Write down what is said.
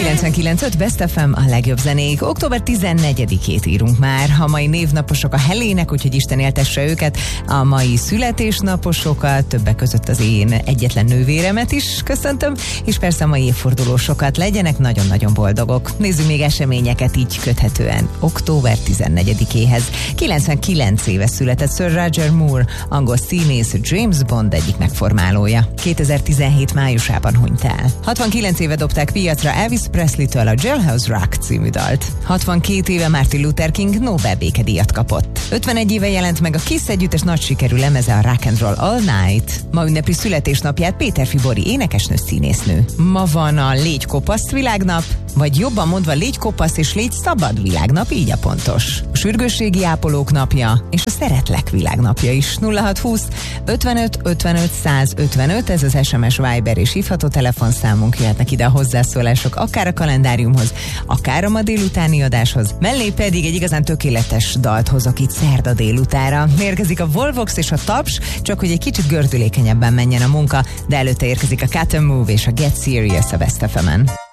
99.5 Best FM, a legjobb zenék. Október 14-ét írunk már. A mai névnaposok a Helének, úgyhogy Isten éltesse őket. A mai születésnaposokat, többek között az én egyetlen nővéremet is köszöntöm, és persze a mai évfordulósokat. Legyenek nagyon-nagyon boldogok. Nézzük még eseményeket így köthetően október 14-éhez. 99 éve született Sir Roger Moore, angol színész, James Bond egyik megformálója. 2017 májusában hunyt el. 69 éve dobták piacra Elvis Presley-től a Jailhouse Rock című dalt. 62 éve Martin Luther King Nobel békedíjat kapott. 51 éve jelent meg a Kiss együttes nagy sikerű lemeze, a Rock and Roll All Night. Ma ünnepli születésnapját Péter Fibori énekesnő, színésznő. Ma van a Légy kopasz világnap, vagy jobban mondva Légy kopasz és légy szabad világnap, így a pontos. A sürgősségi ápolók napja és a szeretlek világnapja is. 0620 55 55 155, ez az SMS, Viber és hívható telefonszámunk. Jöhetnek ide a hozzászólások, akár a kalendáriumhoz, akár a ma délutáni adáshoz. Mellé pedig egy igazán tökéletes dalt hozok itt szerda délutára. Érkezik a Volvox és a Taps, csak hogy egy kicsit gördülékenyebben menjen a munka, de előtte érkezik a Cut and Move és a Get Serious a Best FM-en.